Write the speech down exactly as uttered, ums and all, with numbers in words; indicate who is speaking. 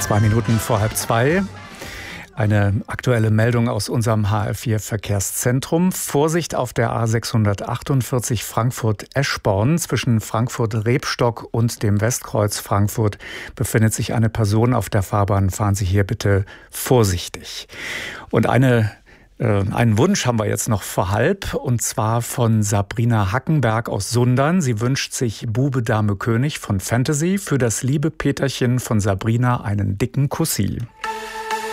Speaker 1: Zwei Minuten vor halb zwei. Eine aktuelle Meldung aus unserem H R vier Verkehrszentrum. Vorsicht auf der A sechshundertachtundvierzig Frankfurt-Eschborn. Zwischen Frankfurt-Rebstock und dem Westkreuz Frankfurt befindet sich eine Person auf der Fahrbahn. Fahren Sie hier bitte vorsichtig. Und eine Einen Wunsch haben wir jetzt noch vor halb, und zwar von Sabrina Hackenberg aus Sundern. Sie wünscht sich Bube, Dame, König von Fantasy. Für das liebe Peterchen von Sabrina einen dicken Kussi.